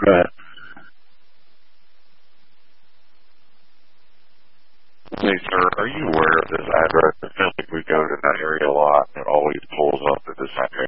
Right. Hey, sir, are you aware of this address? It feels like we go to that area a lot, and it always pulls up at this